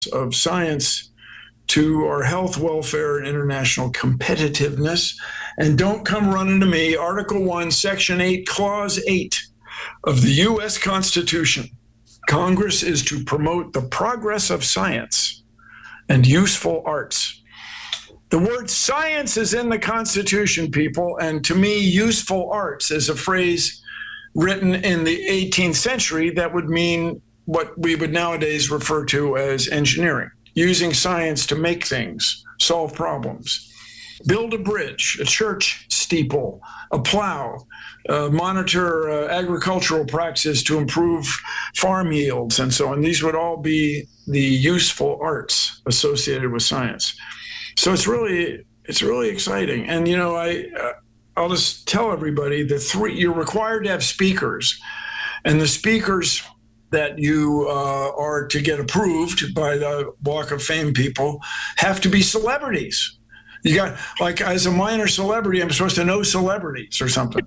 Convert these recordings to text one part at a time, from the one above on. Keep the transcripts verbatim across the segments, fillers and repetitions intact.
of science to our health, welfare, and international competitiveness. And don't come running to me. Article one, Section eight, Clause eight of the U S Constitution. Congress is to promote the progress of science and useful arts. The word science is in the Constitution, people, and to me, useful arts is a phrase written in the eighteenth century that would mean what we would nowadays refer to as engineering, using science to make things, solve problems, build a bridge, a church steeple, a plow, uh, monitor uh, agricultural practices to improve farm yields, and so on. These would all be the useful arts associated with science. So it's really, it's really exciting. And, you know, I, uh, I'll just tell everybody the three, you're required to have speakers, and the speakers that you uh, are to get approved by the Walk of Fame people have to be celebrities. You got, like, as a minor celebrity, I'm supposed to know celebrities or something.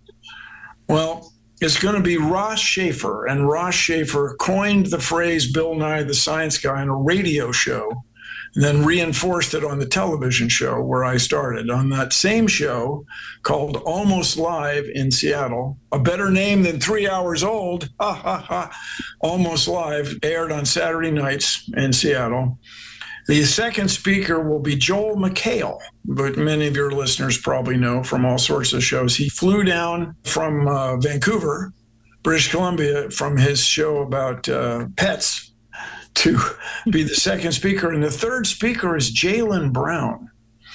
Well, it's going to be Ross Shafer, and Ross Shafer coined the phrase Bill Nye the Science Guy on a radio show, and then reinforced it on the television show where I started. On that same show called Almost Live in Seattle, a better name than Three Hours Old, ha ha ha, Almost Live, aired on Saturday nights in Seattle. The second speaker will be Joel McHale, but many of your listeners probably know from all sorts of shows. He flew down from uh, Vancouver, British Columbia, from his show about uh, pets to be the second speaker. And the third speaker is Jaylen Brown.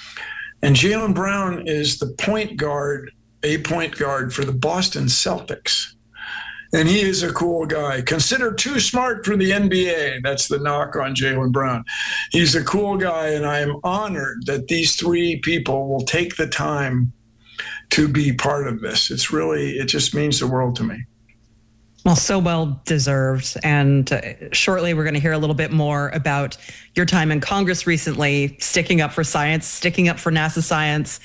And Jaylen Brown is the point guard, a point guard for the Boston Celtics. And he is a cool guy. Considered too smart for the N B A. That's the knock on Jaylen Brown. He's a cool guy, and I am honored that these three people will take the time to be part of this. It's really, it just means the world to me. Well, so well deserved. And uh, shortly, we're going to hear a little bit more about your time in Congress recently, sticking up for science, sticking up for NASA science.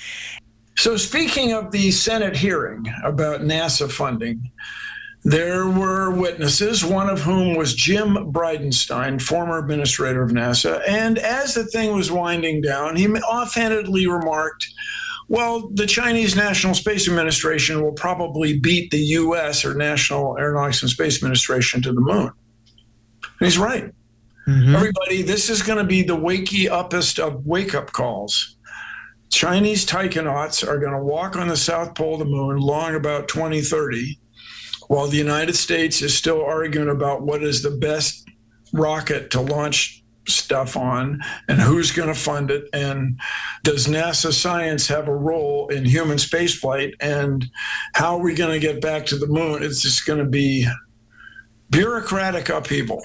So speaking of the Senate hearing about NASA funding, there were witnesses, one of whom was Jim Bridenstine, former administrator of NASA. And as the thing was winding down, he offhandedly remarked, well, the Chinese National Space Administration will probably beat the U S or National Aeronautics and Space Administration to the moon. And he's right. Mm-hmm. Everybody, this is going to be the wakey uppest of wake-up calls. Chinese taikonauts are going to walk on the South Pole of the moon long about twenty thirty, while the United States is still arguing about what is the best rocket to launch stuff on and who's going to fund it, and does NASA science have a role in human spaceflight, and how are we going to get back to the moon? It's just going to be bureaucratic upheaval.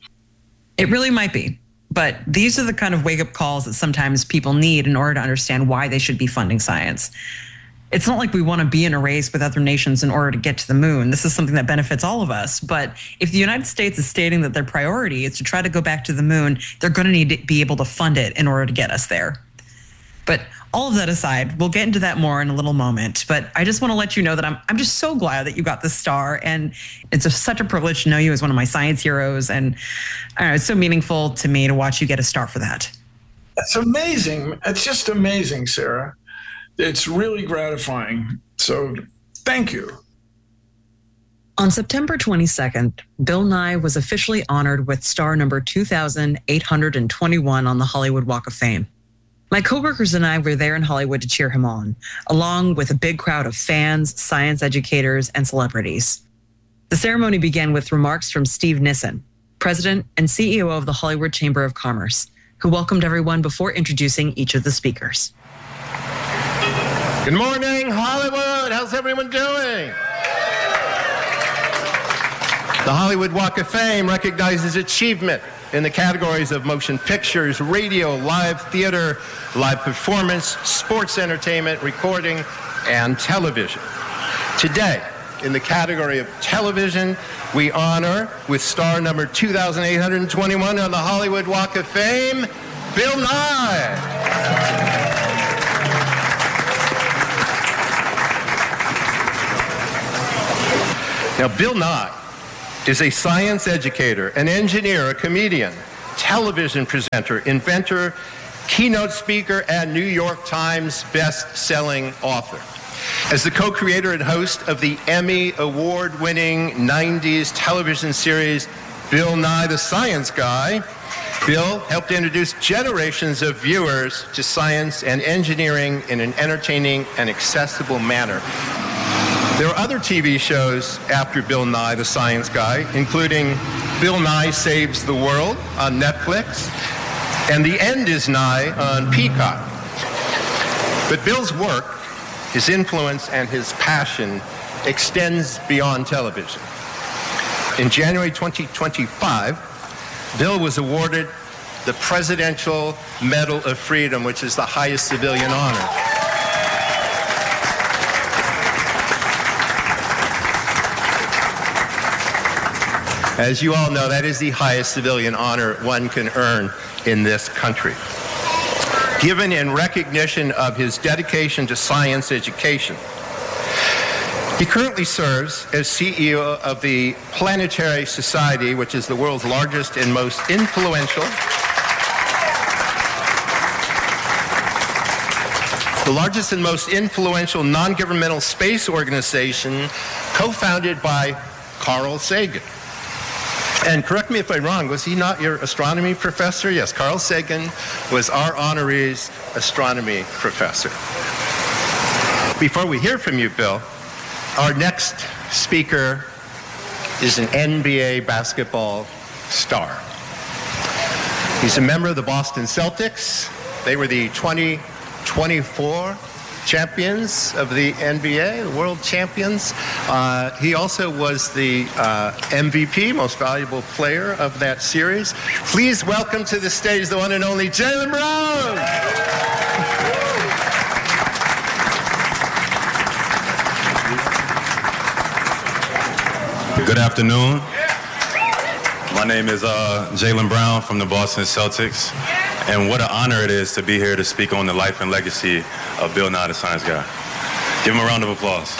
It really might be. But these are the kind of wake-up calls that sometimes people need in order to understand why they should be funding science. It's not like we want to be in a race with other nations in order to get to the moon. This is something that benefits all of us. But if the United States is stating that their priority is to try to go back to the moon, they're going to need to be able to fund it in order to get us there. But all of that aside, we'll get into that more in a little moment. But I just want to let you know that I'm I'm just so glad that you got this star. And it's a, such a privilege to know you as one of my science heroes. And I don't know, it's so meaningful to me to watch you get a star for that. It's amazing. It's just amazing, Sarah. It's really gratifying. So thank you. On September twenty-second, Bill Nye was officially honored with star number two thousand eight hundred twenty-one on the Hollywood Walk of Fame. My coworkers and I were there in Hollywood to cheer him on, along with a big crowd of fans, science educators, and celebrities. The ceremony began with remarks from Steve Nissen, president and C E O of the Hollywood Chamber of Commerce, who welcomed everyone before introducing each of the speakers. Good morning, Hollywood. How's everyone doing? The Hollywood Walk of Fame recognizes achievement in the categories of motion pictures, radio, live theater, live performance, sports entertainment, recording, and television. Today, in the category of television, we honor, with star number two thousand eight hundred twenty-one on the Hollywood Walk of Fame, Bill Nye. Now, Bill Nye is a science educator, an engineer, a comedian, television presenter, inventor, keynote speaker, and New York Times best-selling author. As the co-creator and host of the Emmy Award-winning nineties television series Bill Nye the Science Guy, Bill helped introduce generations of viewers to science and engineering in an entertaining and accessible manner. There are other T V shows after Bill Nye the Science Guy, including Bill Nye Saves the World on Netflix and The End is Nigh on Peacock. But Bill's work, his influence, and his passion extends beyond television. In January twenty twenty-five, Bill was awarded the Presidential Medal of Freedom, which is the highest civilian honor. As you all know, that is the highest civilian honor one can earn in this country. Given in recognition of his dedication to science education. He currently serves as C E O of the Planetary Society, which is the world's largest and most influential, the largest and most influential non-governmental space organization co-founded by Carl Sagan. And correct me if I'm wrong, was he not your astronomy professor? Yes, Carl Sagan was our honorees astronomy professor. Before we hear from you, Bill, our next speaker is an N B A basketball star. He's a member of the Boston Celtics. They were the twenty twenty-four champions of the N B A, the world champions. Uh, he also was the uh, M V P, most valuable player of that series. Please welcome to the stage the one and only Jaylen Brown. Good afternoon. My name is uh, Jaylen Brown from the Boston Celtics, and what an honor it is to be here to speak on the life and legacy of Bill Nye the Science Guy. Give him a round of applause.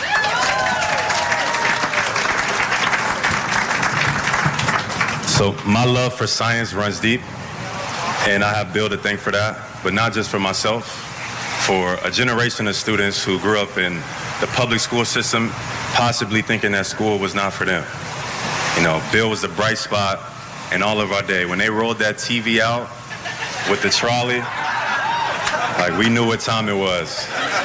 So my love for science runs deep, and I have Bill to thank for that, but not just for myself, for a generation of students who grew up in the public school system, possibly thinking that school was not for them. You know, Bill was the bright spot in all of our day. When they rolled that T V out with the trolley, like, we knew what time it was.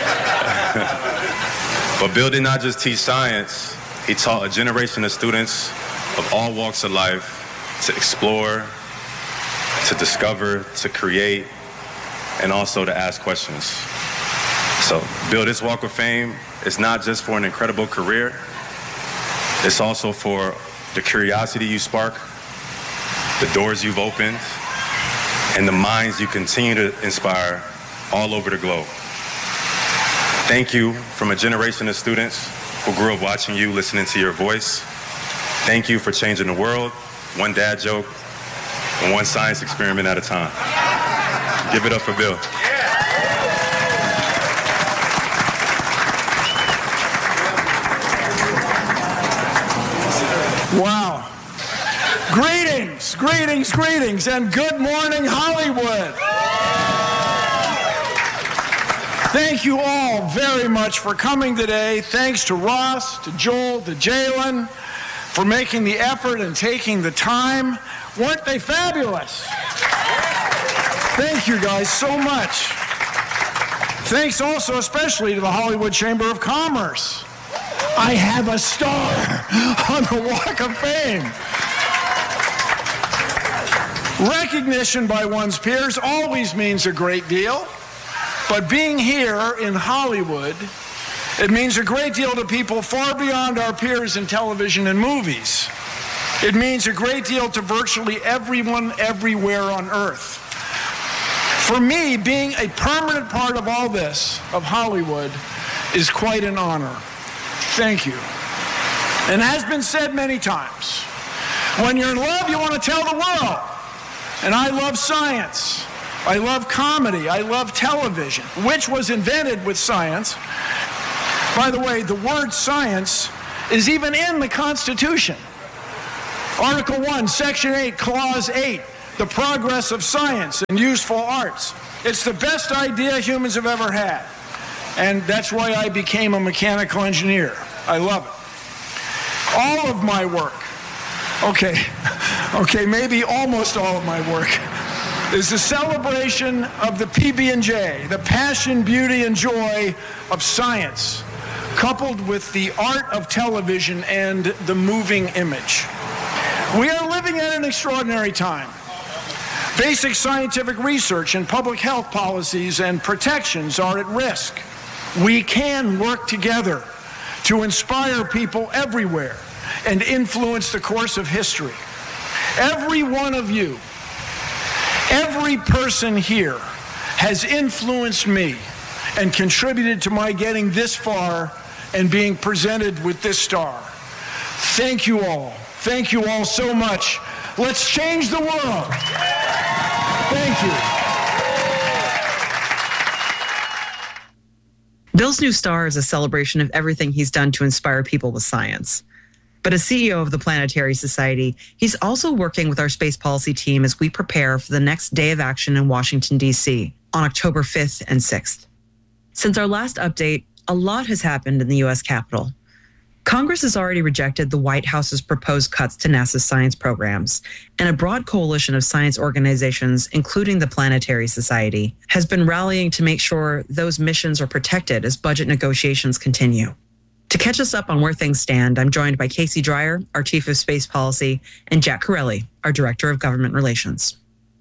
But Bill did not just teach science, he taught a generation of students of all walks of life to explore, to discover, to create, and also to ask questions. So, Bill, this Walk of Fame is not just for an incredible career, it's also for the curiosity you spark, the doors you've opened, and the minds you continue to inspire all over the globe. Thank you from a generation of students who grew up watching you, listening to your voice. Thank you for changing the world, one dad joke and one science experiment at a time. Give it up for Bill. Wow. Greetings, greetings, greetings, and good morning, Hollywood. Thank you all very much for coming today. Thanks to Ross, to Joel, to Jaylen for making the effort and taking the time. Weren't they fabulous? Thank you guys so much. Thanks also especially to the Hollywood Chamber of Commerce. I have a star on the Walk of Fame. Recognition by one's peers always means a great deal, but being here in Hollywood, it means a great deal to people far beyond our peers in television and movies. It means a great deal to virtually everyone everywhere on Earth. For me, being a permanent part of all this, of Hollywood, is quite an honor. Thank you. And has been said many times, when you're in love, you want to tell the world. And I love science. I love comedy. I love television, which was invented with science. By the way, the word science is even in the Constitution. Article one, Section eight, Clause eight. the progress of science and useful arts. It's the best idea humans have ever had. And that's why I became a mechanical engineer. I love it. All of my work, okay, okay, maybe almost all of my work, is the celebration of the P B and J, the passion, beauty, and joy of science, coupled with the art of television and the moving image. We are living at an extraordinary time. Basic scientific research and public health policies and protections are at risk. We can work together to inspire people everywhere and influence the course of history. Every one of you, every person here has influenced me and contributed to my getting this far and being presented with this star. Thank you all. Thank you all so much. Let's change the world. Thank you. Bill's new star is a celebration of everything he's done to inspire people with science. But as C E O of the Planetary Society, he's also working with our space policy team as we prepare for the next day of action in Washington, D C on October fifth and sixth. Since our last update, a lot has happened in the U S Capitol. Congress has already rejected the White House's proposed cuts to NASA's science programs, and a broad coalition of science organizations, including the Planetary Society, has been rallying to make sure those missions are protected as budget negotiations continue. To catch us up on where things stand, I'm joined by Casey Dreyer, our Chief of Space Policy, and Jack Corelli, our Director of Government Relations.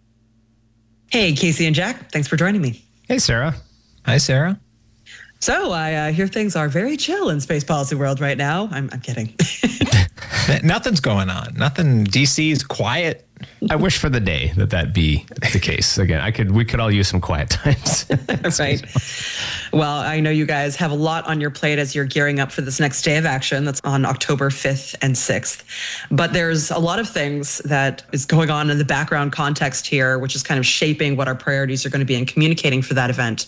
Hey, Casey and Jack, thanks for joining me. Hey, Sarah. Hi, Sarah. So I uh, hear things are very chill in space policy world right now. I'm, I'm kidding. Nothing's going on. Nothing. D C is quiet. I wish for the day that that be the case. Again, I could. We could all use some quiet times. That's right. Well, I know you guys have a lot on your plate as you're gearing up for this next day of action that's on October fifth and sixth. But there's a lot of things that is going on in the background context here, which is kind of shaping what our priorities are going to be and communicating for that event.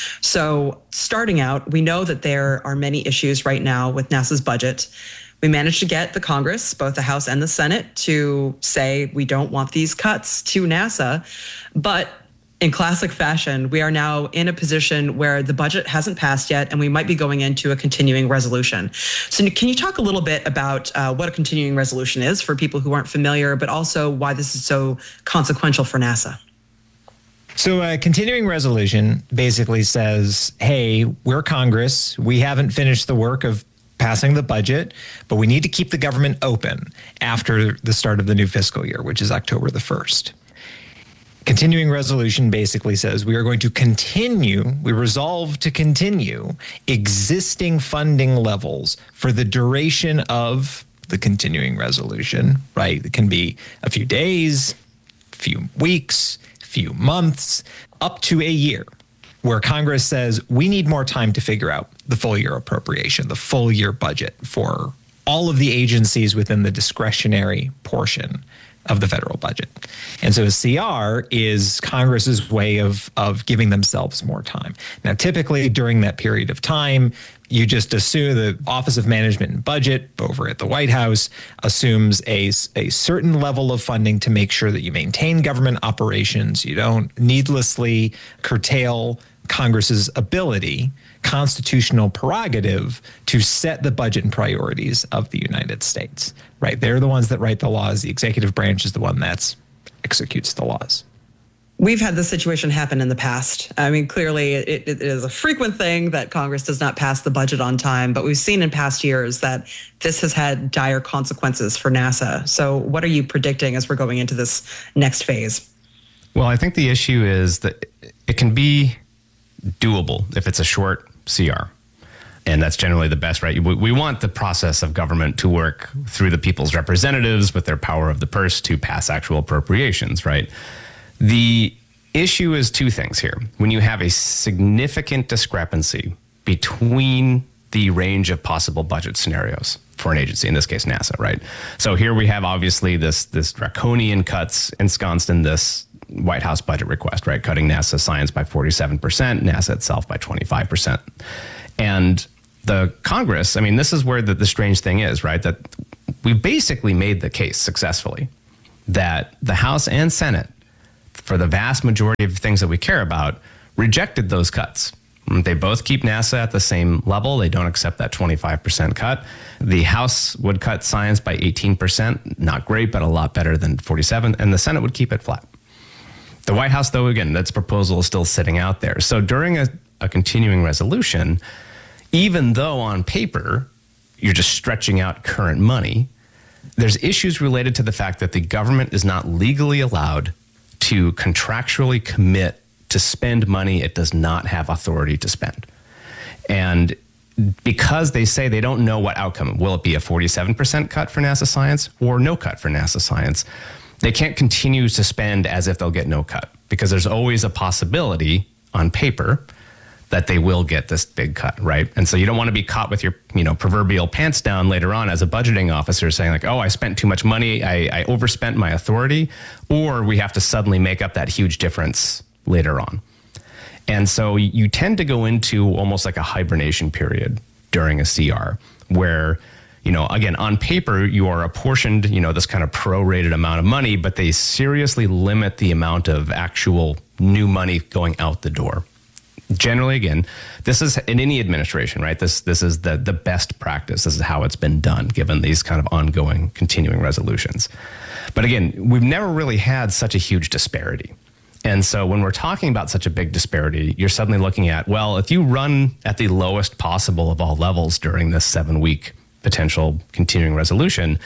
So starting out, we know that there are many issues right now with NASA's budget. We managed to get the Congress, both the House and the Senate, to say we don't want these cuts to NASA. But in classic fashion, we are now in a position where the budget hasn't passed yet, and we might be going into a continuing resolution. So can you talk a little bit about uh, what a continuing resolution is for people who aren't familiar, but also why this is so consequential for NASA? So a continuing resolution basically says, hey, we're Congress. We haven't finished the work of passing the budget, but we need to keep the government open after the start of the new fiscal year, which is October the first. Continuing resolution basically says we are going to continue, we resolve to continue existing funding levels for the duration of the continuing resolution, right? It can be a few days, a few weeks, a few months, up to a year, where Congress says we need more time to figure out the full year appropriation, the full year budget for all of the agencies within the discretionary portion of the federal budget. And so a C R is Congress's way of, of giving themselves more time. Now, typically during that period of time, you just assume the Office of Management and Budget over at the White House assumes a, a certain level of funding to make sure that you maintain government operations. You don't needlessly curtail Congress's ability, constitutional prerogative, to set the budget and priorities of the United States, right? They're the ones that write the laws. The executive branch is the one that executes the laws. We've had this situation happen in the past. I mean, clearly it, it is a frequent thing that Congress does not pass the budget on time, but we've seen in past years that this has had dire consequences for NASA. So what are you predicting as we're going into this next phase? Well, I think the issue is that it can be doable if it's a short C R. And that's generally the best, right? We, we want the process of government to work through the people's representatives with their power of the purse to pass actual appropriations, right? The issue is two things here. When you have a significant discrepancy between the range of possible budget scenarios for an agency, in this case, NASA, right? So here we have obviously this, this draconian cuts ensconced in this White House budget request, right? Cutting NASA science by forty-seven percent, NASA itself by twenty-five percent. And the Congress, I mean, this is where the, the strange thing is, right? That we basically made the case successfully that the House and Senate for the vast majority of things that we care about, rejected those cuts. They both keep NASA at the same level. They don't accept that twenty-five percent cut. The House would cut science by eighteen percent. Not great, but a lot better than forty-seven. And the Senate would keep it flat. The White House, though, again, that's proposal is still sitting out there. So during a, a continuing resolution, even though on paper you're just stretching out current money, there's issues related to the fact that the government is not legally allowed to contractually commit to spend money it does not have authority to spend. And because they say they don't know what outcome, will it be a forty-seven percent cut for NASA science or no cut for NASA science? They can't continue to spend as if they'll get no cut, because there's always a possibility on paper that they will get this big cut, right? And so you don't want to be caught with your, you know, proverbial pants down later on as a budgeting officer saying like, oh, I spent too much money, I, I overspent my authority, or we have to suddenly make up that huge difference later on. And so you tend to go into almost like a hibernation period during a C R where, you know, again, on paper, you are apportioned, you know, this kind of prorated amount of money, but they seriously limit the amount of actual new money going out the door. Generally, again, this is in any administration, right? This this is the, the best practice. This is how it's been done, given these kind of ongoing continuing resolutions. But again, we've never really had such a huge disparity. And so when we're talking about such a big disparity, you're suddenly looking at, well, if you run at the lowest possible of all levels during this seven-week potential continuing resolution,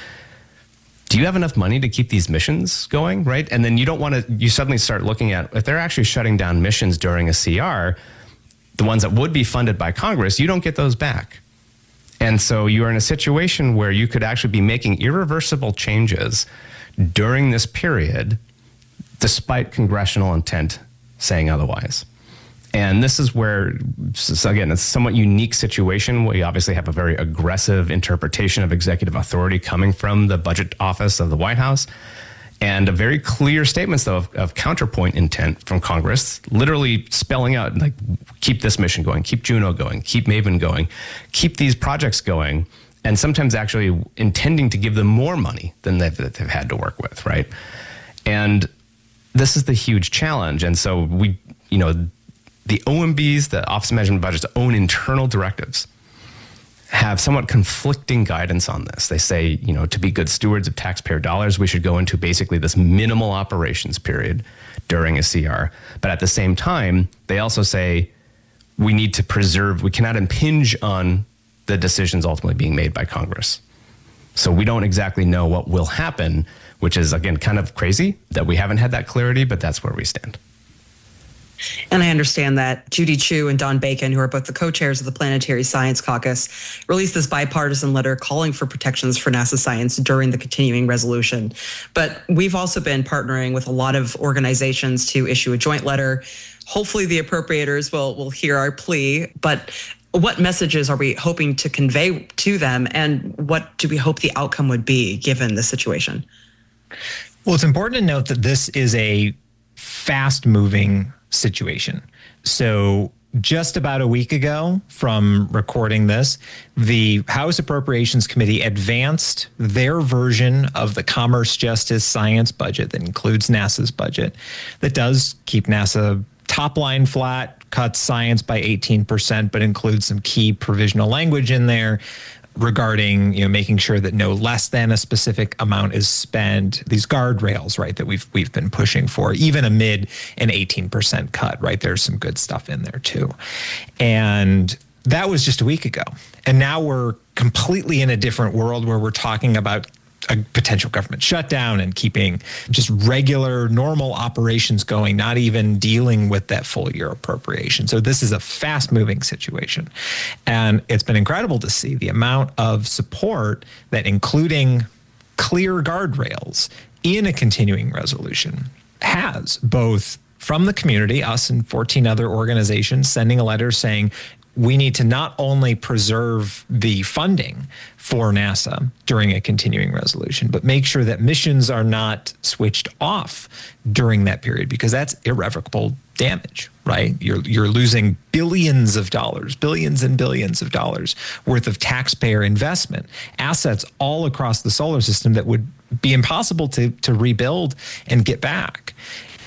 do you have enough money to keep these missions going, right? And then you don't want to, you suddenly start looking at, if they're actually shutting down missions during a C R, the ones that would be funded by Congress, you don't get those back. And so you are in a situation where you could actually be making irreversible changes during this period, despite congressional intent saying otherwise. And this is where, so again, it's a somewhat unique situation. We obviously have a very aggressive interpretation of executive authority coming from the budget office of the White House, and a very clear statements, though, of, of counterpoint intent from Congress, literally spelling out, like, keep this mission going, keep Juno going, keep Maven going, keep these projects going, and sometimes actually intending to give them more money than they've, that they've had to work with, right? And this is the huge challenge. And so we, you know, the O M Bs, the Office of Management Budget's own internal directives, have somewhat conflicting guidance on this. They say, you know, to be good stewards of taxpayer dollars, we should go into basically this minimal operations period during a C R. But at the same time, they also say we need to preserve, we cannot impinge on the decisions ultimately being made by Congress. So we don't exactly know what will happen, which is, again, kind of crazy that we haven't had that clarity, but that's where we stand. And I understand that Judy Chu and Don Bacon, who are both the co-chairs of the Planetary Science Caucus, released this bipartisan letter calling for protections for NASA science during the continuing resolution. But we've also been partnering with a lot of organizations to issue a joint letter. Hopefully the appropriators will, will hear our plea. But what messages are we hoping to convey to them, and what do we hope the outcome would be given the situation? Well, it's important to note that this is a fast-moving situation. So just about a week ago from recording this, the House Appropriations Committee advanced their version of the Commerce, Justice, Science budget that includes NASA's budget, that does keep NASA top line flat, cuts science by eighteen percent, but includes some key provisional language in there regarding, you know, making sure that no less than a specific amount is spent, these guardrails, right, that we've we've been pushing for, even amid an eighteen percent cut, right? There's some good stuff in there too. And that was just a week ago. And now we're completely in a different world where we're talking about a potential government shutdown and keeping just regular, normal operations going, not even dealing with that full year appropriation. So this is a fast-moving situation. And it's been incredible to see the amount of support that, including clear guardrails in a continuing resolution, has, both from the community, us and fourteen other organizations sending a letter saying, we need to not only preserve the funding for NASA during a continuing resolution, but make sure that missions are not switched off during that period, because that's irrevocable damage, right? You're you're losing billions of dollars, billions and billions of dollars worth of taxpayer investment, assets all across the solar system that would be impossible to to rebuild and get back.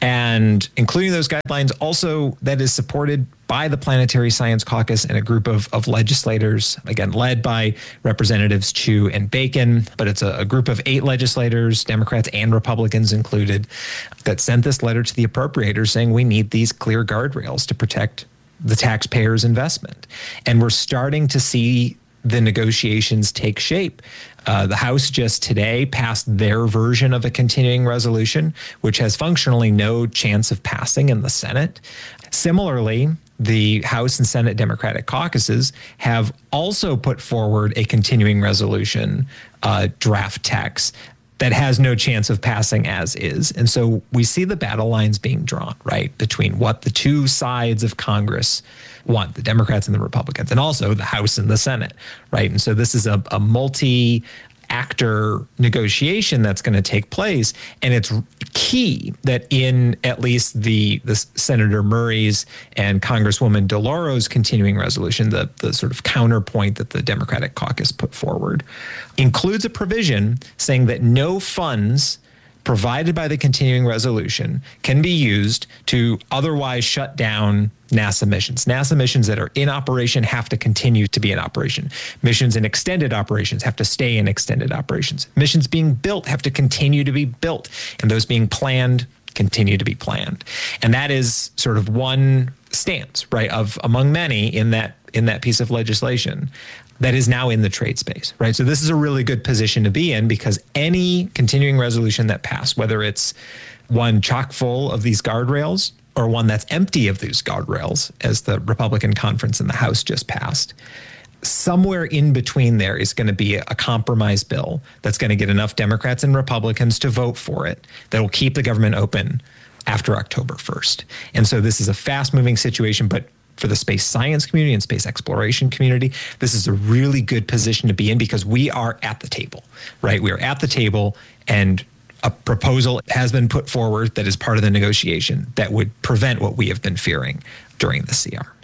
And including those guidelines also that is supported by the Planetary Science Caucus and a group of, of legislators, again, led by Representatives Chu and Bacon, but it's a, a group of eight legislators, Democrats and Republicans included, that sent this letter to the appropriators saying we need these clear guardrails to protect the taxpayers' investment. And we're starting to see the negotiations take shape. Uh, the House just today passed their version of a continuing resolution, which has functionally no chance of passing in the Senate. Similarly, the House and Senate Democratic caucuses have also put forward a continuing resolution uh, draft text that has no chance of passing as is. And so we see the battle lines being drawn, right, between what the two sides of Congress want, the Democrats and the Republicans, and also the House and the Senate, right? And so this is a, a multi actor negotiation that's going to take place. And it's key that in at least the, the Senator Murray's and Congresswoman DeLauro's continuing resolution, the, the sort of counterpoint that the Democratic caucus put forward, includes a provision saying that no funds provided by the continuing resolution can be used to otherwise shut down NASA missions. NASA missions that are in operation have to continue to be in operation. Missions in extended operations have to stay in extended operations. Missions being built have to continue to be built, and those being planned continue to be planned. And that is sort of one stance, right, of among many in that in that piece of legislation that is now in the trade space, right? So this is a really good position to be in, because any continuing resolution that passed, whether it's one chock full of these guardrails or one that's empty of these guardrails, as the Republican conference in the House just passed, somewhere in between there is going to be a compromise bill that's going to get enough Democrats and Republicans to vote for it that will keep the government open after October first. And so this is a fast-moving situation, but for the space science community and space exploration community, this is a really good position to be in, because we are at the table, right? We are at the table, and a proposal has been put forward that is part of the negotiation that would prevent what we have been fearing during the C R.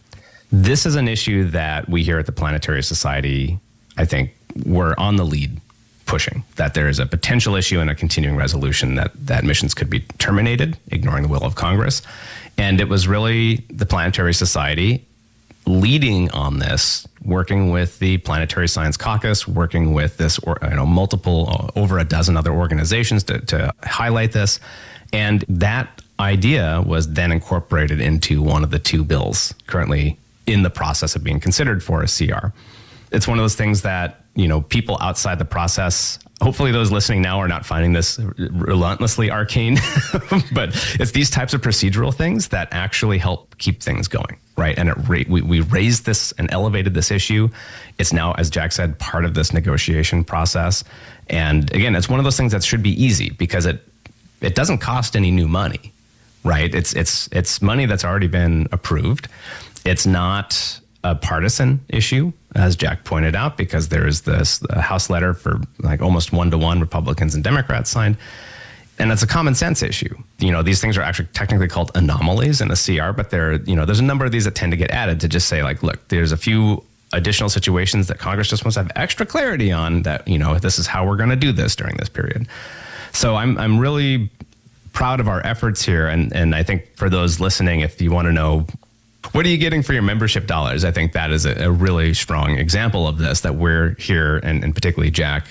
This is an issue that we here at the Planetary Society, I think, we're on the lead pushing, that there is a potential issue in a continuing resolution that, that missions could be terminated, ignoring the will of Congress. And it was really the Planetary Society leading on this, working with the Planetary Science Caucus, working with this, or, you know, multiple, uh, over a dozen other organizations to, to highlight this. And that idea was then incorporated into one of the two bills currently in the process of being considered for a C R. It's one of those things that, you know, people outside the process, hopefully those listening now are not finding this relentlessly arcane, but it's these types of procedural things that actually help keep things going, right? And it, we, we raised this and elevated this issue. It's now, as Jack said, part of this negotiation process. And again, it's one of those things that should be easy, because it it doesn't cost any new money, right? It's it's it's money that's already been approved. It's not a partisan issue, as Jack pointed out, because there is this uh, House letter for like almost one-to-one Republicans and Democrats signed. And it's a common sense issue. You know, these things are actually technically called anomalies in a C R, but there, you know, there's a number of these that tend to get added to just say, like, look, there's a few additional situations that Congress just wants to have extra clarity on, that, you know, this is how we're going to do this during this period. So I'm I'm really proud of our efforts here. And, and I think for those listening, if you want to know, what are you getting for your membership dollars? I think that is a, a really strong example of this, that we're here, and, and particularly Jack,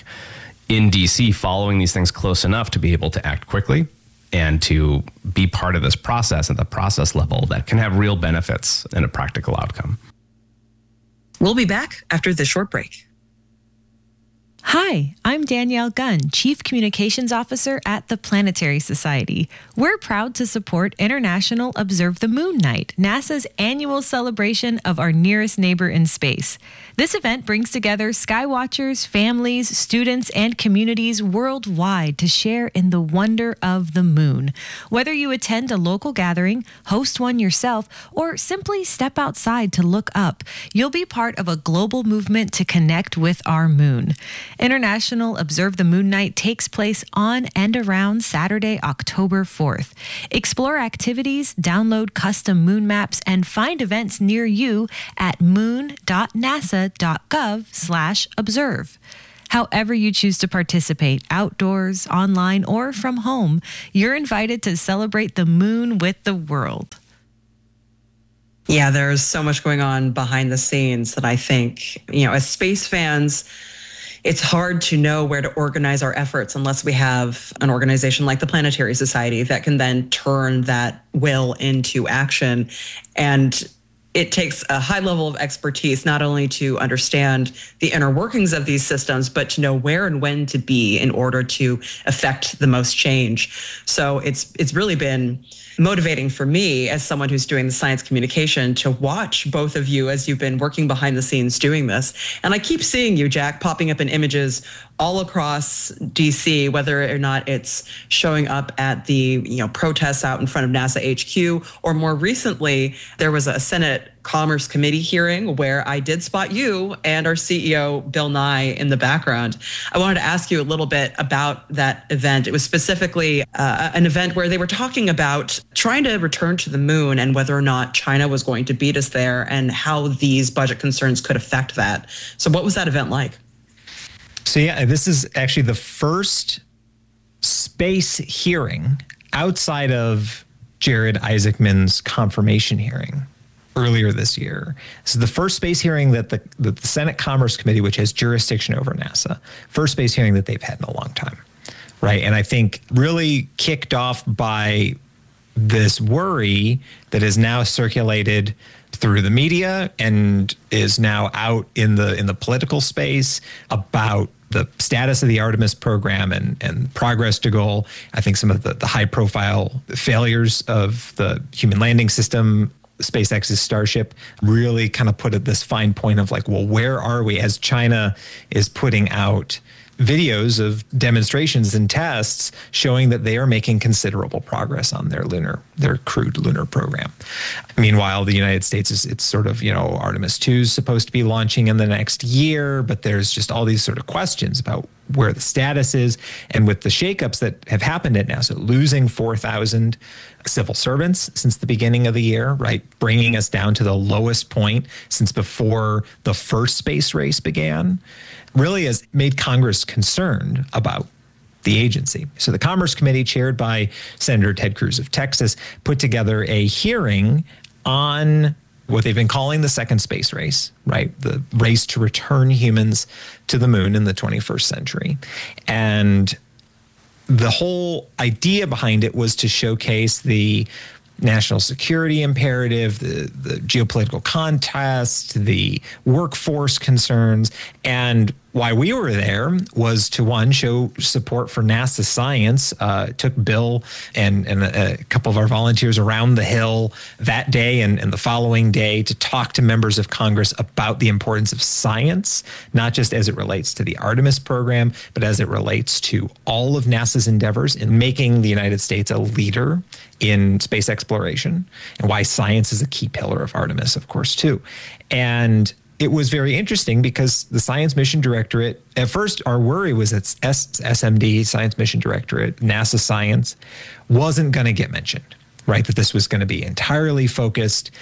in D C, following these things close enough to be able to act quickly and to be part of this process at the process level that can have real benefits and a practical outcome. We'll be back after this short break. Hi, I'm Danielle Gunn, Chief Communications Officer at the Planetary Society. We're proud to support International Observe the Moon Night, NASA's annual celebration of our nearest neighbor in space. This event brings together skywatchers, families, students, and communities worldwide to share in the wonder of the moon. Whether you attend a local gathering, host one yourself, or simply step outside to look up, you'll be part of a global movement to connect with our moon. International Observe the Moon Night takes place on and around Saturday, October fourth. Explore activities, download custom moon maps, and find events near you at moon dot nasa dot gov slash observe. However you choose to participate, outdoors, online, or from home, you're invited to celebrate the moon with the world. Yeah, there's so much going on behind the scenes that I think, you know, as space fans, it's hard to know where to organize our efforts unless we have an organization like the Planetary Society that can then turn that will into action. And it takes a high level of expertise, not only to understand the inner workings of these systems, but to know where and when to be in order to affect the most change. So it's it's really been motivating for me as someone who's doing the science communication to watch both of you as you've been working behind the scenes doing this. And I keep seeing you, Jack, popping up in images all across D C, whether or not it's showing up at the, you know, protests out in front of NASA H Q, or more recently, there was a Senate Commerce Committee hearing where I did spot you and our C E O, Bill Nye, in the background. I wanted to ask you a little bit about that event. It was specifically uh, an event where they were talking about trying to return to the moon and whether or not China was going to beat us there and how these budget concerns could affect that. So what was that event like? So yeah, this is actually the first space hearing outside of Jared Isaacman's confirmation hearing earlier this year. This is the first space hearing that the, that the Senate Commerce Committee, which has jurisdiction over NASA, first space hearing that they've had in a long time, right? And I think really kicked off by this worry that is now circulated through the media and is now out in the in the political space about the status of the Artemis program and, and progress to goal. I think some of the, the high profile failures of the human landing system, SpaceX's Starship, really kind of put at this fine point of like, well, where are we as China is putting out videos of demonstrations and tests showing that they are making considerable progress on their lunar, their crewed lunar program. Meanwhile, the United States is, it's sort of, you know, Artemis two is supposed to be launching in the next year, but there's just all these sort of questions about where the status is. And with the shakeups that have happened at NASA, losing four thousand civil servants since the beginning of the year, right? Bringing us down to the lowest point since before the first space race began, really has made Congress concerned about the agency. So the Commerce Committee, chaired by Senator Ted Cruz of Texas, put together a hearing on what they've been calling the second space race, right? The race to return humans to the moon in the twenty-first century. And the whole idea behind it was to showcase the national security imperative, the, the geopolitical context, the workforce concerns. And why we were there was to, one, show support for NASA science. Uh, it took Bill and, and a, a couple of our volunteers around the Hill that day and, and the following day to talk to members of Congress about the importance of science, not just as it relates to the Artemis program, but as it relates to all of NASA's endeavors in making the United States a leader in space exploration, and why science is a key pillar of Artemis, of course, too. And it was very interesting because the Science Mission Directorate, at first our worry was that S M D, Science Mission Directorate, NASA Science, wasn't going to get mentioned, right? That this was going to be entirely focused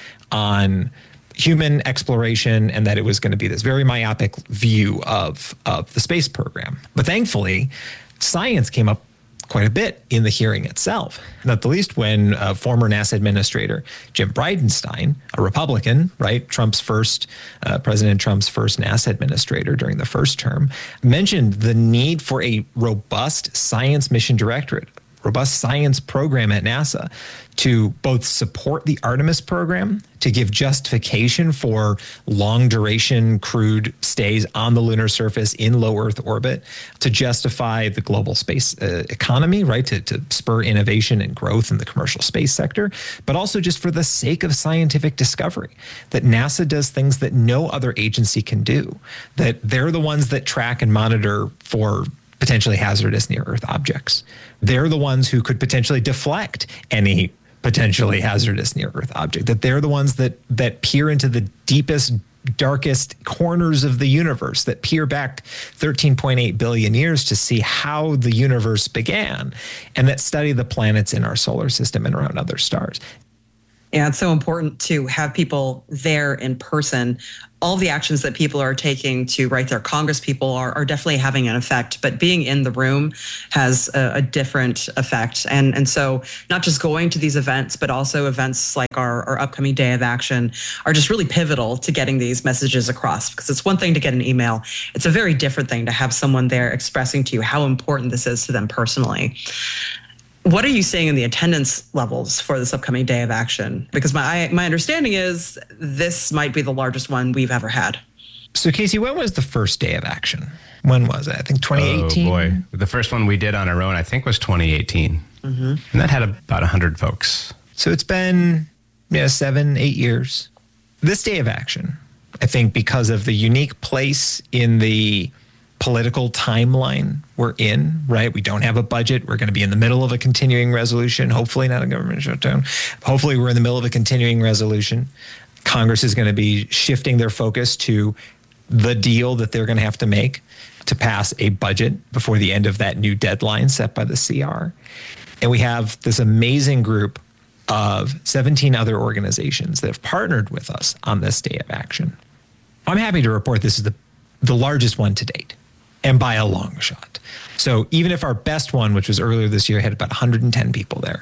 on human exploration and that it was going to be this very myopic view of, of the space program. But thankfully, science came up quite a bit in the hearing itself, not the least when uh, former NASA Administrator Jim Bridenstine, a Republican, right, Trump's first, uh, President Trump's first NASA Administrator during the first term, mentioned the need for a robust Science Mission Directorate, robust science program at NASA to both support the Artemis program, to give justification for long duration crewed stays on the lunar surface in low Earth orbit, to justify the global space uh, economy, right, to, to spur innovation and growth in the commercial space sector, but also just for the sake of scientific discovery, that NASA does things that no other agency can do, that they're the ones that track and monitor for potentially hazardous near-Earth objects. They're the ones who could potentially deflect any potentially hazardous near-Earth object, that they're the ones that that peer into the deepest, darkest corners of the universe, that peer back thirteen point eight billion years to see how the universe began, and that study the planets in our solar system and around other stars. Yeah, it's so important to have people there in person. All the actions that people are taking to write their Congress people are, are definitely having an effect, but being in the room has a, a different effect. And, and so not just going to these events, but also events like our, our upcoming Day of Action are just really pivotal to getting these messages across, because it's one thing to get an email. It's a very different thing to have someone there expressing to you how important this is to them personally. What are you seeing in the attendance levels for this upcoming Day of Action? Because my my understanding is this might be the largest one we've ever had. So, Casey, when was the first Day of Action? When was it? I think twenty eighteen. Oh, boy. The first one we did on our own, I think, was twenty eighteen. Mm-hmm. And that had about one hundred folks. So it's been you know, seven, eight years. This Day of Action, I think because of the unique place in the political timeline we're in, right? We don't have a budget. We're going to be in the middle of a continuing resolution, hopefully not a government shutdown. Hopefully we're in the middle of a continuing resolution. Congress is going to be shifting their focus to the deal that they're going to have to make to pass a budget before the end of that new deadline set by the C R. And we have this amazing group of seventeen other organizations that have partnered with us on this Day of Action. I'm happy to report this is the, the largest one to date, and by a long shot. So even if our best one, which was earlier this year, had about one hundred ten people there,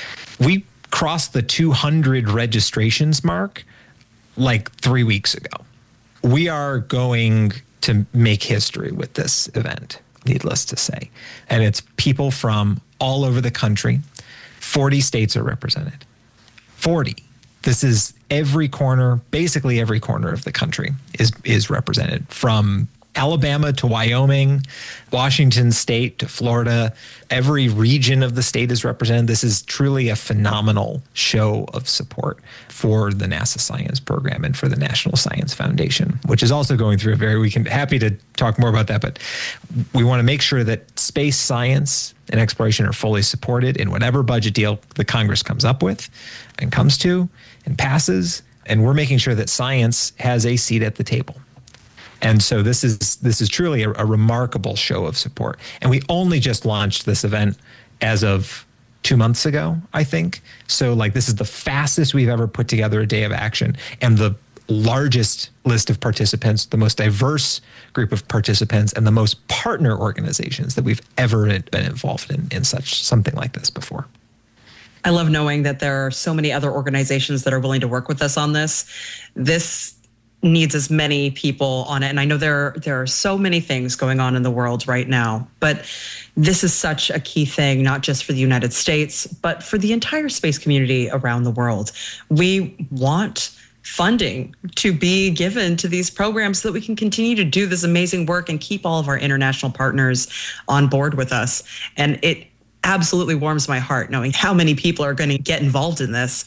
we crossed the two hundred registrations mark like three weeks ago. We are going to make history with this event, needless to say. And it's people from all over the country. forty states are represented. forty. This is every corner, basically every corner of the country is is represented, from Alabama to Wyoming, Washington State to Florida. Every region of the state is represented. This is truly a phenomenal show of support for the NASA Science Program and for the National Science Foundation, which is also going through a very, we can happy to talk more about that, but we want to make sure that space science and exploration are fully supported in whatever budget deal the Congress comes up with and comes to and passes. And we're making sure that science has a seat at the table. And so this is this is truly a, a remarkable show of support. And we only just launched this event as of two months ago, I think. So like this is the fastest we've ever put together a Day of Action, and the largest list of participants, the most diverse group of participants, and the most partner organizations that we've ever been involved in in such something like this before. I love knowing that there are so many other organizations that are willing to work with us on this. This needs as many people on it. And I know there, there are so many things going on in the world right now, but this is such a key thing, not just for the United States, but for the entire space community around the world. We want funding to be given to these programs so that we can continue to do this amazing work and keep all of our international partners on board with us. And it absolutely warms my heart knowing how many people are going to get involved in this.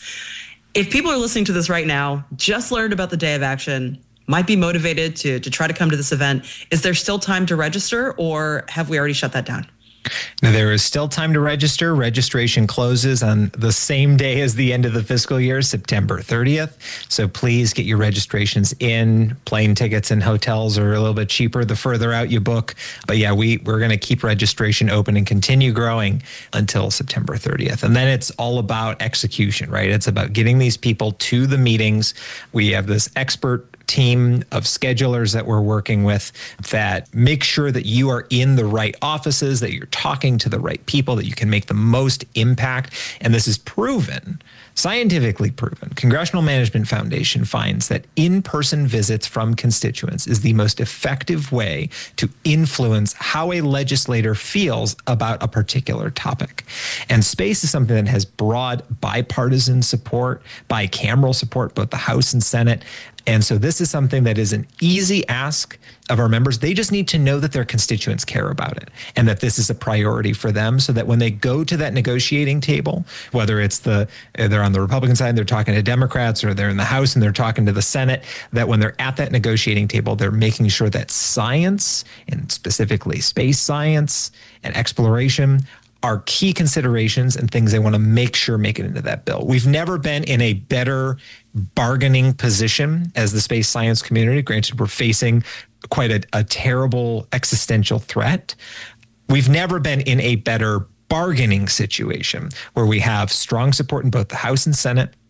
If people are listening to this right now, just learned about the Day of Action, might be motivated to, to try to come to this event, is there still time to register, or have we already shut that down? Now, there is still time to register. Registration closes on the same day as the end of the fiscal year, September thirtieth. So please get your registrations in. Plane tickets and hotels are a little bit cheaper the further out you book. But yeah, we, we're going to keep registration open and continue growing until September thirtieth. And then it's all about execution, right? It's about getting these people to the meetings. We have this expert team of schedulers that we're working with that make sure that you are in the right offices, that you're talking to the right people, that you can make the most impact. And this is proven, scientifically proven. Congressional Management Foundation finds that in-person visits from constituents is the most effective way to influence how a legislator feels about a particular topic. And space is something that has broad bipartisan support, bicameral support, both the House and Senate. And so this is something that is an easy ask of our members. They just need to know that their constituents care about it and that this is a priority for them, so that when they go to that negotiating table, whether it's the they're on the Republican side, they're talking to Democrats, or they're in the House and they're talking to the Senate, that when they're at that negotiating table, they're making sure that science, and specifically space science and exploration, are key considerations and things they want to make sure make it into that bill. We've never been in a better bargaining position as the space science community. Granted, we're facing quite a, a terrible existential threat. We've never been in a better bargaining situation where we have strong support in both the House and Senate,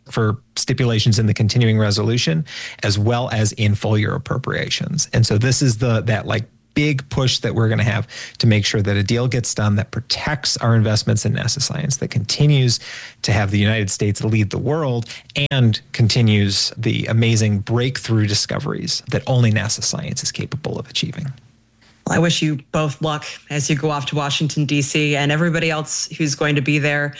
for stipulations in the continuing resolution, as well as in full year appropriations. And so this is the that like big push that we're going to have to make sure that a deal gets done that protects our investments in NASA science, that continues to have the United States lead the world, and continues the amazing breakthrough discoveries that only NASA science is capable of achieving. Well, I wish you both luck as you go off to Washington, D C, and everybody else who's going to be there.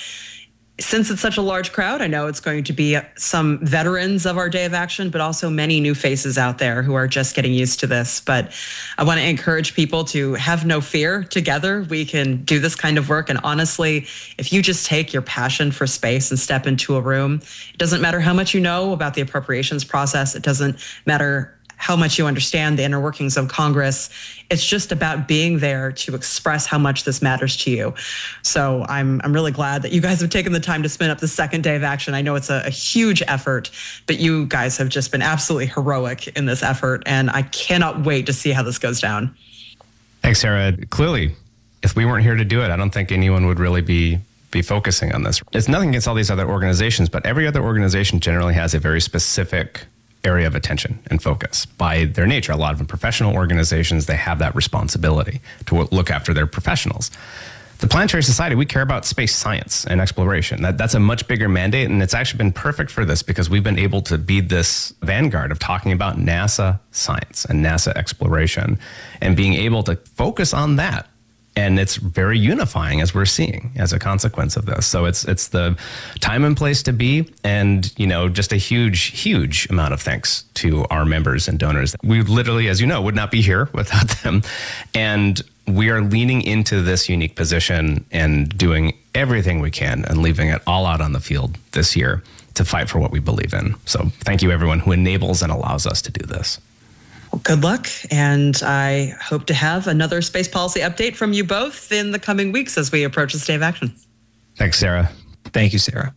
Since it's such a large crowd, I know it's going to be some veterans of our Day of Action, but also many new faces out there who are just getting used to this. But I want to encourage people to have no fear. Together, we can do this kind of work. And honestly, if you just take your passion for space and step into a room, it doesn't matter how much you know about the appropriations process. It doesn't matter how much you understand the inner workings of Congress. It's just about being there to express how much this matters to you. So I'm I'm really glad that you guys have taken the time to spin up the second Day of Action. I know it's a, a huge effort, but you guys have just been absolutely heroic in this effort, and I cannot wait to see how this goes down. Thanks, Sarah. Clearly, if we weren't here to do it, I don't think anyone would really be be focusing on this. It's nothing against all these other organizations, but every other organization generally has a very specific area of attention and focus by their nature. A lot of them professional organizations, they have that responsibility to look after their professionals. The Planetary Society, we care about space science and exploration. That, that's a much bigger mandate, and it's actually been perfect for this because we've been able to be this vanguard of talking about NASA science and NASA exploration and being able to focus on that. And it's very unifying, as we're seeing, as a consequence of this. So it's it's the time and place to be, and you know, just a huge, huge amount of thanks to our members and donors. We literally, as you know, would not be here without them. And we are leaning into this unique position and doing everything we can and leaving it all out on the field this year to fight for what we believe in. So thank you, everyone who enables and allows us to do this. Well, good luck, and I hope to have another space policy update from you both in the coming weeks as we approach this Day of Action. Thanks, Sarah. Thank you, Sarah.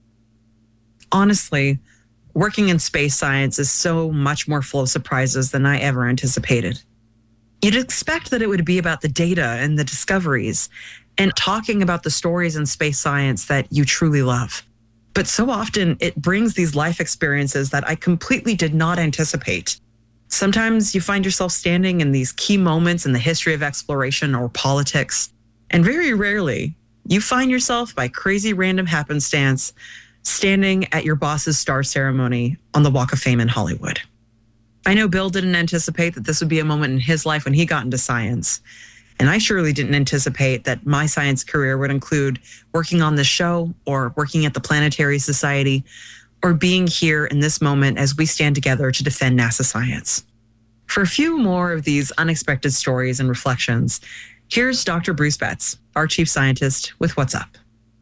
Honestly, working in space science is so much more full of surprises than I ever anticipated. You'd expect that it would be about the data and the discoveries and talking about the stories in space science that you truly love. But so often it brings these life experiences that I completely did not anticipate. Sometimes you find yourself standing in these key moments in the history of exploration or politics, and very rarely you find yourself, by crazy random happenstance, standing at your boss's star ceremony on the Walk of Fame in Hollywood. I know Bill didn't anticipate that this would be a moment in his life when he got into science, and I surely didn't anticipate that my science career would include working on this show or working at the Planetary Society, or being here in this moment as we stand together to defend NASA science. For a few more of these unexpected stories and reflections, here's Doctor Bruce Betts, our chief scientist, with What's Up.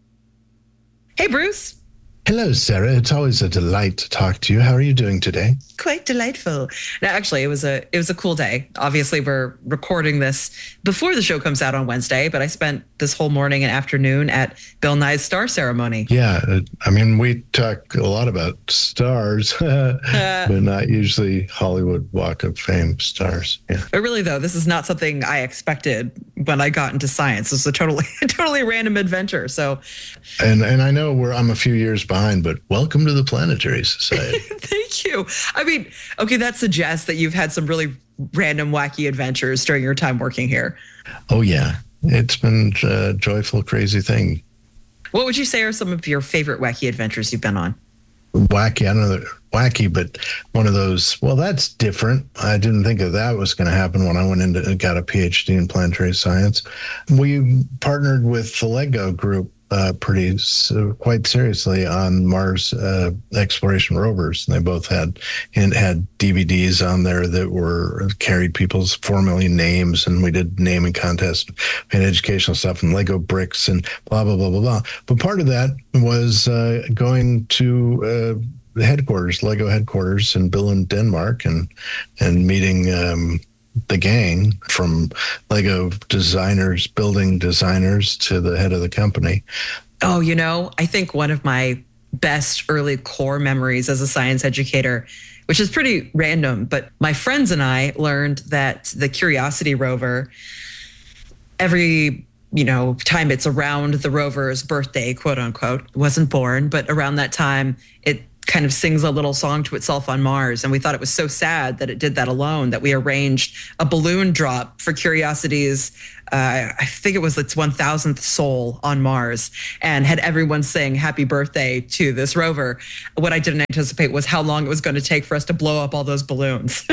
Hey, Bruce. Hello, Sarah. It's always a delight to talk to you. How are you doing today? Quite delightful. Now, actually, it was a it was a cool day. Obviously, we're recording this before the show comes out on Wednesday, but I spent this whole morning and afternoon at Bill Nye's star ceremony. Yeah, I mean, we talk a lot about stars, but not usually Hollywood Walk of Fame stars. Yeah. But really, though, this is not something I expected when I got into science. This is a totally, totally random adventure. So, and and I know we're I'm a few years behind, but welcome to the Planetary Society. Thank you. I mean, okay, that suggests that you've had some really random, wacky adventures during your time working here. Oh, yeah. It's been a joyful, crazy thing. What would you say are some of your favorite wacky adventures you've been on? Wacky, I don't know, wacky, but one of those, well, that's different. I didn't think of that was going to happen when I went into, got a P H D in planetary science. We partnered with the LEGO group uh, pretty, uh, quite seriously on Mars uh, exploration rovers. And they both had, and had D V Ds on there that were, carried people's four million names. And we did naming contests and educational stuff and Lego bricks and blah, blah, blah, blah, blah. But part of that was uh, going to, uh, the headquarters, Lego headquarters in Billund, Denmark, and and meeting um, the gang from Lego designers, building designers, to the head of the company. Oh, you know, I think one of my best early core memories as a science educator, which is pretty random, but my friends and I learned that the Curiosity rover, every you know, time it's around the rover's birthday, quote unquote, wasn't born, but around that time, it kind of sings a little song to itself on Mars. And we thought it was so sad that it did that alone, that we arranged a balloon drop for Curiosity's, uh, I think it was its one thousandth soul on Mars, and had everyone sing happy birthday to this rover. What I didn't anticipate was how long it was going to take for us to blow up all those balloons.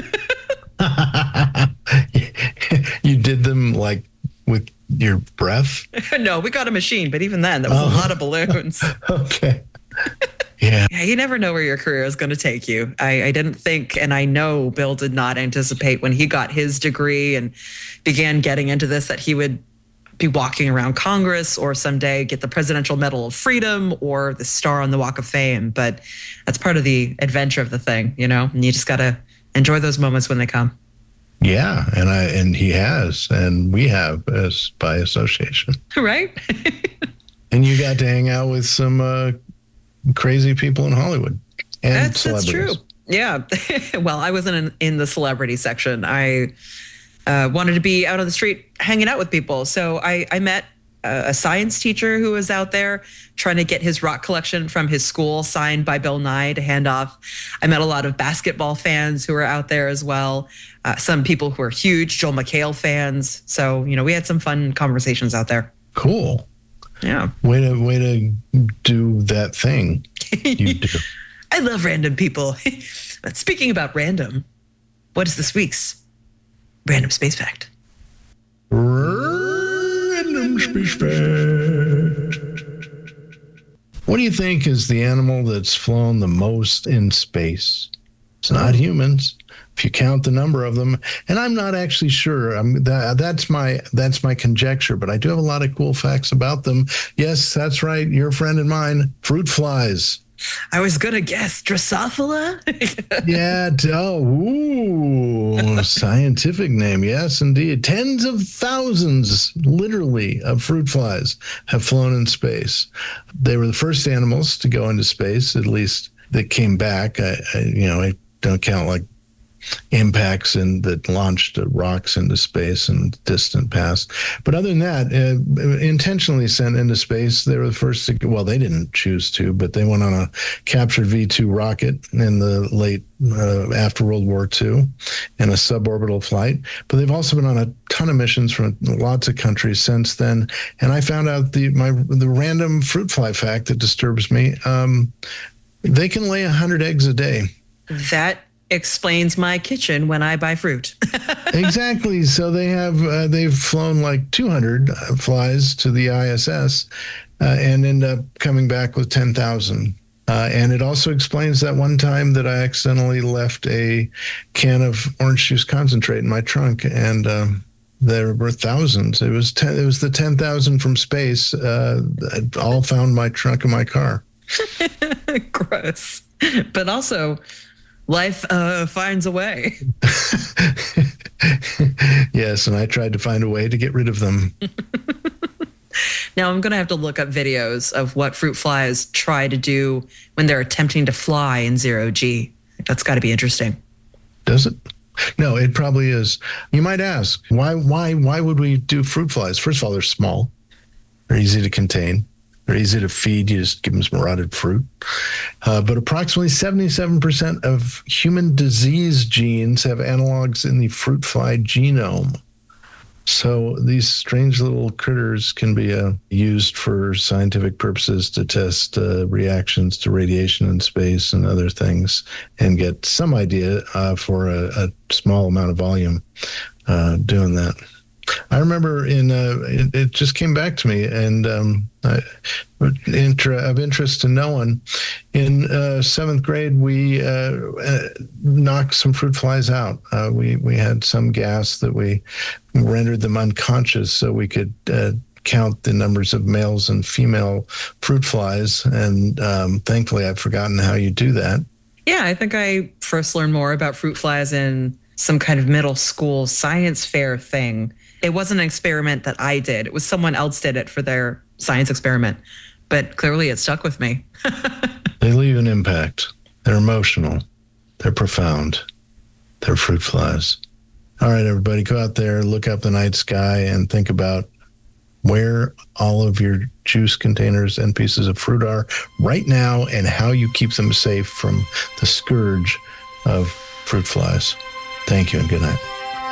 You did them like with your breath? No, we got a machine, but even then, that was oh. a lot of balloons. Okay. Yeah. Yeah, you never know where your career is going to take you. I, I didn't think, and I know Bill did not anticipate when he got his degree and began getting into this, that he would be walking around Congress or someday get the Presidential Medal of Freedom or the star on the Walk of Fame. But that's part of the adventure of the thing, you know, and you just got to enjoy those moments when they come. Yeah, and I and he has, and we have as by association. Right? And you got to hang out with some uh, crazy people in Hollywood and that's, celebrities. That's true. Yeah. Well, I wasn't in, in the celebrity section. I uh, wanted to be out on the street hanging out with people. So I, I met a, a science teacher who was out there trying to get his rock collection from his school signed by Bill Nye to hand off. I met a lot of basketball fans who were out there as well. Uh, some people who are huge Joel McHale fans. So, you know, we had some fun conversations out there. Cool. Yeah. Way to way to do that thing you do. I love random people. But speaking about random, what is this week's random space fact? Random space fact. What do you think is the animal that's flown the most in space? It's not humans, if you count the number of them. And I'm not actually sure. I'm, that, that's my that's my conjecture, but I do have a lot of cool facts about them. Yes, that's right. Your friend and mine, fruit flies. I was going to guess Drosophila. Yeah. Oh, ooh, scientific name. Yes, indeed. Tens of thousands, literally, of fruit flies have flown in space. They were the first animals to go into space, at least that came back. I, I you know, I don't count like impacts and that launched rocks into space in the distant past. But other than that, uh, intentionally sent into space, they were the first to, well, they didn't choose to, but they went on a captured V two rocket in the late, uh, after World War Two in a suborbital flight. But they've also been on a ton of missions from lots of countries since then. And I found out the, my, the random fruit fly fact that disturbs me. Um, they can lay one hundred eggs a day. That explains my kitchen when I buy fruit. Exactly. So they have uh, they've flown like two hundred flies to the I S S uh, and end up coming back with ten thousand. Uh, and it also explains that one time that I accidentally left a can of orange juice concentrate in my trunk, and um, there were thousands. It was ten, it was the ten thousand from space. Uh, all found my trunk of my car. Gross. But also, life uh, finds a way. Yes, and I tried to find a way to get rid of them. Now I'm going to have to look up videos of what fruit flies try to do when they're attempting to fly in zero G. That's got to be interesting. Does it? No, it probably is. You might ask, why, why, why would we do fruit flies? First of all, they're small. They're easy to contain. They're easy to feed. You just give them some rotted fruit. Uh, but approximately seventy-seven percent of human disease genes have analogs in the fruit fly genome. So these strange little critters can be uh, used for scientific purposes to test uh, reactions to radiation in space and other things, and get some idea uh, for a, a small amount of volume uh, doing that. I remember in uh, it, it just came back to me, and um, I, inter, of interest to no one. In uh, seventh grade, we uh, uh, knocked some fruit flies out. Uh, we we had some gas that we rendered them unconscious, so we could uh, count the numbers of males and female fruit flies. And um, thankfully, I've forgotten how you do that. Yeah, I think I first learned more about fruit flies in some kind of middle school science fair thing. It wasn't an experiment that I did. It was someone else did it for their science experiment. But clearly it stuck with me. They leave an impact. They're emotional. They're profound. They're fruit flies. All right, everybody, go out there, look up the night sky, and think about where all of your juice containers and pieces of fruit are right now and how you keep them safe from the scourge of fruit flies. Thank you and good night.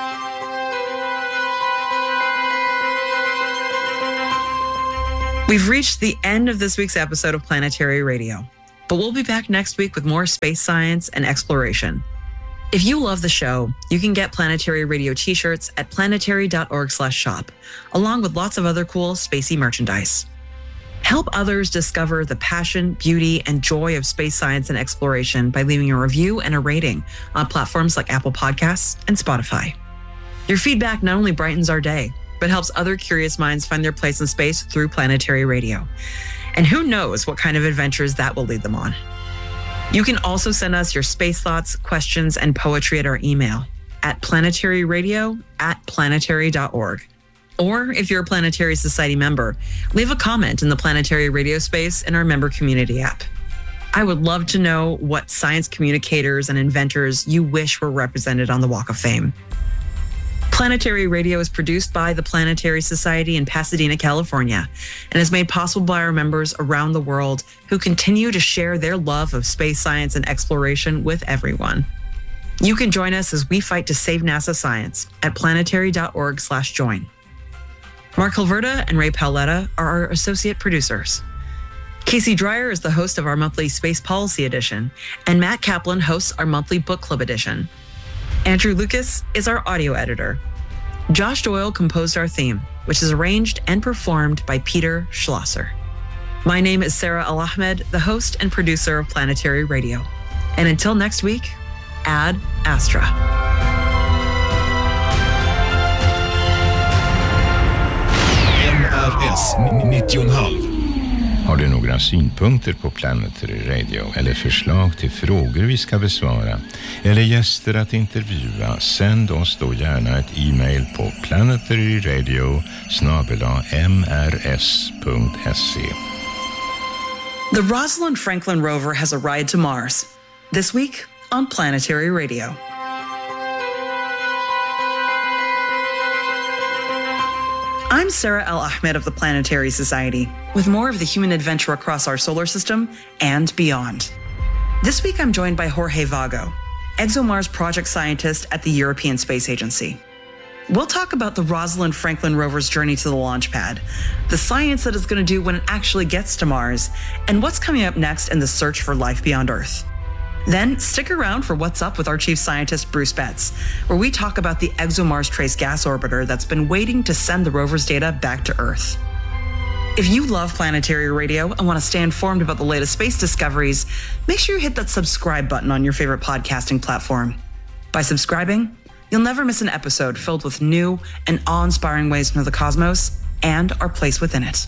We've reached the end of this week's episode of Planetary Radio, but we'll be back next week with more space science and exploration. If you love the show, you can get Planetary Radio t-shirts at planetary.org slash shop, along with lots of other cool spacey merchandise. Help others discover the passion, beauty, and joy of space science and exploration by leaving a review and a rating on platforms like Apple Podcasts and Spotify. Your feedback not only brightens our day, but helps other curious minds find their place in space through Planetary Radio. And who knows what kind of adventures that will lead them on. You can also send us your space thoughts, questions, and poetry at our email at planetaryradio at planetary dot org. Or if you're a Planetary Society member, leave a comment in the Planetary Radio space in our member community app. I would love to know what science communicators and inventors you wish were represented on the Walk of Fame. Planetary Radio is produced by the Planetary Society in Pasadena, California, and is made possible by our members around the world who continue to share their love of space science and exploration with everyone. You can join us as we fight to save NASA science at planetary.org slash join. Mark Hilverda and Ray Paoletta are our associate producers. Casey Dreyer is the host of our monthly Space Policy Edition, and Matt Kaplan hosts our monthly Book Club Edition. Andrew Lucas is our audio editor. Josh Doyle composed our theme, which is arranged and performed by Peter Schlosser. My name is Sarah Al-Ahmed, the host and producer of Planetary Radio. And until next week, Ad Astra. N R S nittio komma fem. Har du några synpunkter på Planetary Radio eller förslag till frågor vi ska besvara eller gäster att intervjua, sänd oss då gärna ett e-mail på planetaryradio snabel-a m r s punkt s e. The Rosalind Franklin rover has arrived to Mars. This week on Planetary Radio. I'm Sarah Al-Ahmed of the Planetary Society, with more of the human adventure across our solar system and beyond. This week, I'm joined by Jorge Vago, ExoMars project scientist at the European Space Agency. We'll talk about the Rosalind Franklin rover's journey to the launch pad, the science that it's going to do when it actually gets to Mars, and what's coming up next in the search for life beyond Earth. Then stick around for What's Up with our chief scientist, Bruce Betts, where we talk about the ExoMars Trace Gas Orbiter that's been waiting to send the rover's data back to Earth. If you love Planetary Radio and want to stay informed about the latest space discoveries, make sure you hit that subscribe button on your favorite podcasting platform. By subscribing, you'll never miss an episode filled with new and awe-inspiring ways to know the cosmos and our place within it.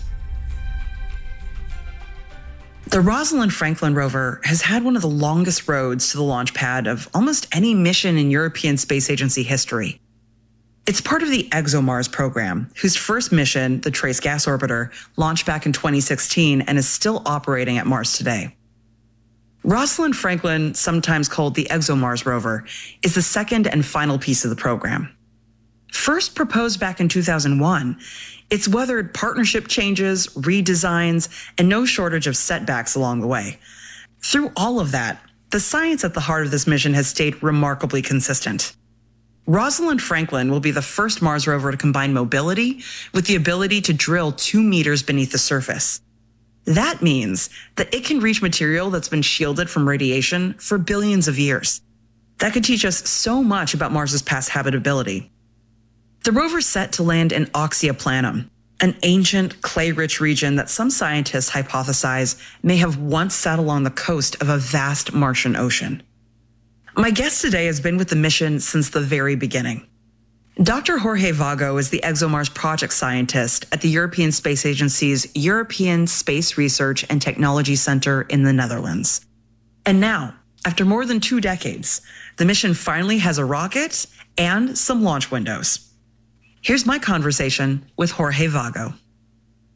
The Rosalind Franklin rover has had one of the longest roads to the launch pad of almost any mission in European Space Agency history. It's part of the ExoMars program, whose first mission, the Trace Gas Orbiter, launched back in twenty sixteen and is still operating at Mars today. Rosalind Franklin, sometimes called the ExoMars rover, is the second and final piece of the program. First proposed back in two thousand one, it's weathered partnership changes, redesigns, and no shortage of setbacks along the way. Through all of that, the science at the heart of this mission has stayed remarkably consistent. Rosalind Franklin will be the first Mars rover to combine mobility with the ability to drill two meters beneath the surface. That means that it can reach material that's been shielded from radiation for billions of years. That could teach us so much about Mars's past habitability. The rover's set to land in Oxyaplanum, an ancient clay-rich region that some scientists hypothesize may have once sat along the coast of a vast Martian ocean. My guest today has been with the mission since the very beginning. Doctor Jorge Vago is the ExoMars project scientist at the European Space Agency's European Space Research and Technology Center in the Netherlands. And now, after more than two decades, the mission finally has a rocket and some launch windows. Here's my conversation with Jorge Vago.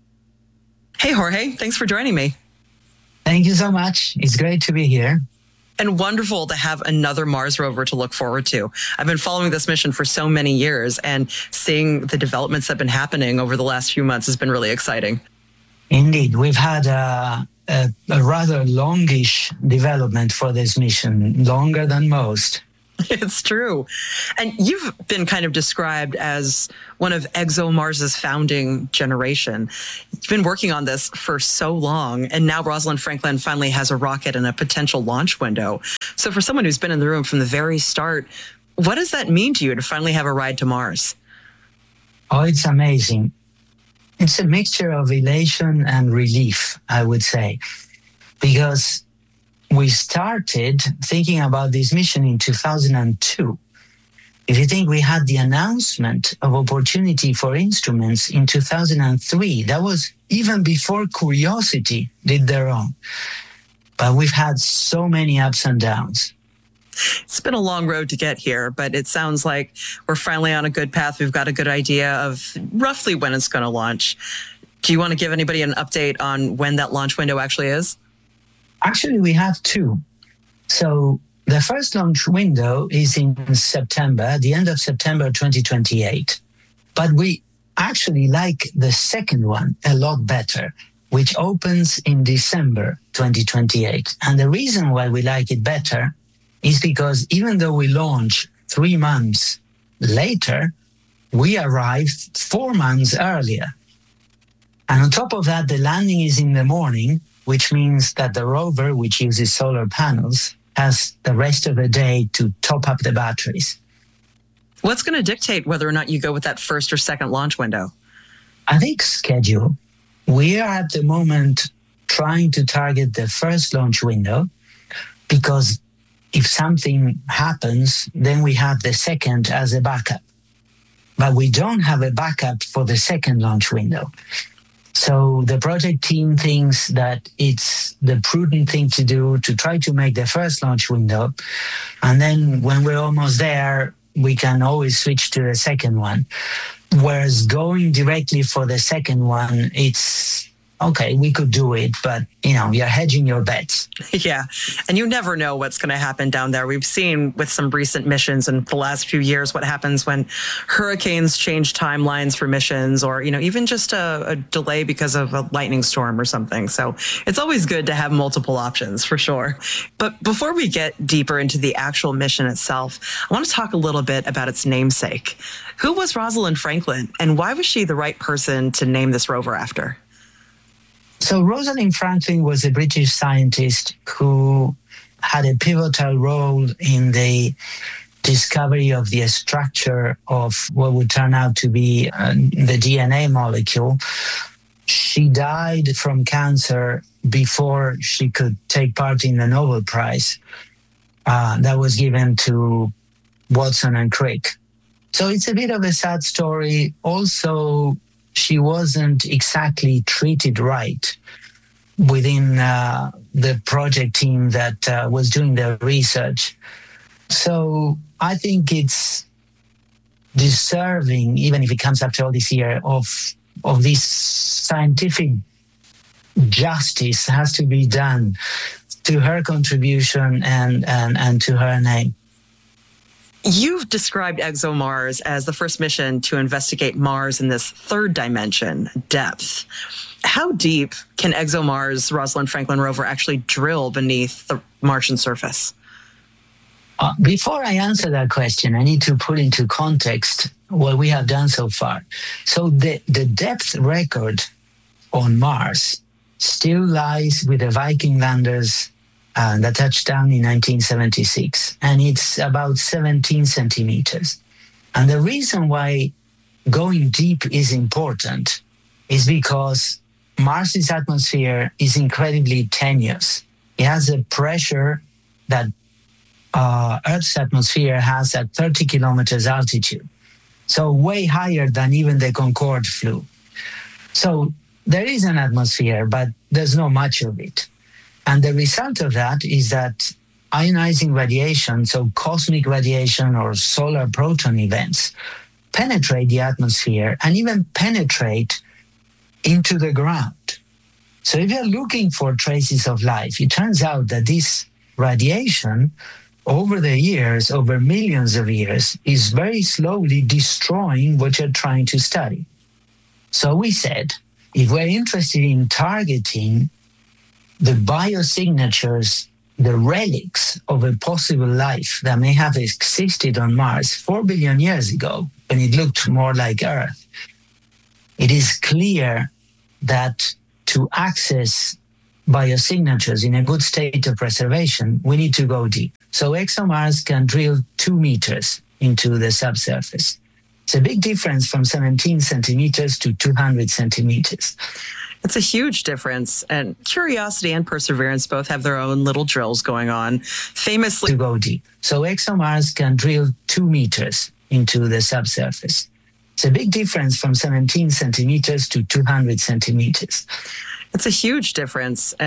Hey, Jorge, thanks for joining me. Thank you so much. It's great to be here. And wonderful to have another Mars rover to look forward to. I've been following this mission for so many years, and seeing the developments that have been happening over the last few months has been really exciting. Indeed, we've had a, a, a rather longish development for this mission, longer than most. It's true. And you've been kind of described as one of ExoMars's founding generation. You've been working on this for so long, and now Rosalind Franklin finally has a rocket and a potential launch window. So for someone who's been in the room from the very start, what does that mean to you to finally have a ride to Mars? Oh, it's amazing. It's a mixture of elation and relief, I would say, because we started thinking about this mission in two thousand two. If you think, we had the announcement of opportunity for instruments in two thousand three, that was even before Curiosity did their own. But we've had so many ups and downs. It's been a long road to get here, but it sounds like we're finally on a good path. We've got a good idea of roughly when it's going to launch. Do you want to give anybody an update on when that launch window actually is? Actually, we have two. So the first launch window is in September, the end of September twenty twenty-eight. But we actually like the second one a lot better, which opens in December twenty twenty-eight. And the reason why we like it better is because even though we launch three months later, we arrive four months earlier. And on top of that, the landing is in the morning, which means that the rover, which uses solar panels, has the rest of the day to top up the batteries. What's going to dictate whether or not you go with that first or second launch window? I think schedule. We are at the moment trying to target the first launch window, because if something happens, then we have the second as a backup. But we don't have a backup for the second launch window. So the project team thinks that it's the prudent thing to do to try to make the first launch window. And then when we're almost there, we can always switch to the second one. Whereas going directly for the second one, it's okay, we could do it, but, you know, you're hedging your bets. Yeah. And you never know what's going to happen down there. We've seen with some recent missions in the last few years what happens when hurricanes change timelines for missions, or, you know, even just a, a delay because of a lightning storm or something. So it's always good to have multiple options, for sure. But before we get deeper into the actual mission itself, I want to talk a little bit about its namesake. Who was Rosalind Franklin, and why was she the right person to name this rover after? So Rosalind Franklin was a British scientist who had a pivotal role in the discovery of the structure of what would turn out to be uh, the D N A molecule. She died from cancer before she could take part in the Nobel Prize uh, that was given to Watson and Crick. So it's a bit of a sad story. Also, she wasn't exactly treated right within uh, the project team that uh, was doing the research. So I think it's deserving, even if it comes after all this year, of of this scientific justice has to be done to her contribution and and, and to her name. You've described ExoMars as the first mission to investigate Mars in this third dimension, depth. How deep can ExoMars' Rosalind Franklin rover actually drill beneath the Martian surface? Uh, before I answer that question, I need to put into context what we have done so far. So the, the depth record on Mars still lies with the Viking landers Uh, that touched down in nineteen seventy-six, and it's about seventeen centimeters. And the reason why going deep is important is because Mars's atmosphere is incredibly tenuous. It has a pressure that uh, Earth's atmosphere has at thirty kilometers altitude, so way higher than even the Concorde flew. So there is an atmosphere, but there's not much of it. And the result of that is that ionizing radiation, so cosmic radiation or solar proton events, penetrate the atmosphere and even penetrate into the ground. So if you're looking for traces of life, it turns out that these radiation over the years, over millions of years, is very slowly destroying what you're trying to study. So we said, if we're interested in targeting the biosignatures, the relics of a possible life that may have existed on Mars four billion years ago, when it looked more like Earth, it is clear that to access biosignatures in a good state of preservation, we need to go deep. So ExoMars can drill two meters into the subsurface. It's a big difference from seventeen centimeters to two hundred centimeters. It's a huge difference. And Curiosity and Perseverance both have their own little drills going on. Famously, to go deep. So ExoMars can drill two meters into the subsurface. It's a big difference from seventeen centimeters to two hundred centimeters. It's a huge difference.